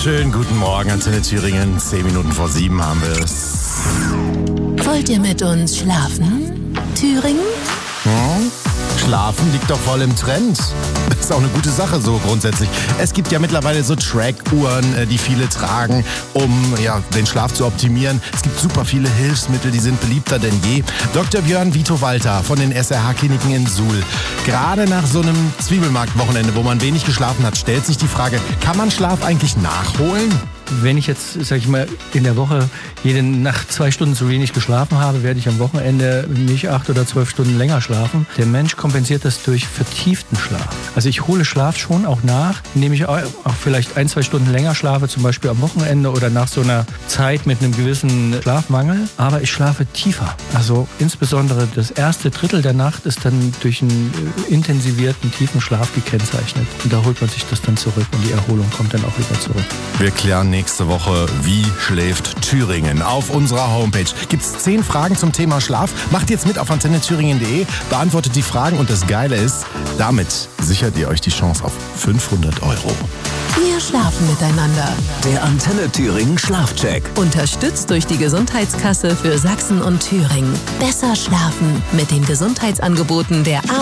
Schönen guten Morgen, Antenne Thüringen. 10 Minuten vor 7 haben wir es. Wollt ihr mit uns schlafen, Thüringen? Schlafen liegt doch voll im Trend. Ist auch eine gute Sache so grundsätzlich. Es gibt ja mittlerweile so Track-Uhren, die viele tragen, um den Schlaf zu optimieren. Es gibt super viele Hilfsmittel, die sind beliebter denn je. Dr. Björn Vito Walter von den SRH-Kliniken in Suhl. Gerade nach so einem Zwiebelmarkt-Wochenende, wo man wenig geschlafen hat, stellt sich die Frage, kann man Schlaf eigentlich nachholen? Wenn ich jetzt, sag ich mal, in der Woche jede Nacht 2 Stunden zu wenig geschlafen habe, werde ich am Wochenende nicht 8 oder 12 Stunden länger schlafen. Der Mensch kompensiert das durch vertieften Schlaf. Also ich hole Schlaf schon auch nach, indem ich auch vielleicht 1, 2 Stunden länger schlafe, zum Beispiel am Wochenende oder nach so einer Zeit mit einem gewissen Schlafmangel. Aber ich schlafe tiefer. Also insbesondere das erste Drittel der Nacht ist dann durch einen intensivierten, tiefen Schlaf gekennzeichnet. Und da holt man sich das dann zurück und die Erholung kommt dann auch wieder zurück. Wir klären nächste Woche, wie schläft Thüringen. Auf unserer Homepage gibt es 10 Fragen zum Thema Schlaf. Macht jetzt mit auf antennethüringen.de, beantwortet die Fragen und das Geile ist, damit sichert ihr euch die Chance auf 500 €. Wir schlafen miteinander. Der Antenne Thüringen Schlafcheck. Unterstützt durch die Gesundheitskasse für Sachsen und Thüringen. Besser schlafen mit den Gesundheitsangeboten der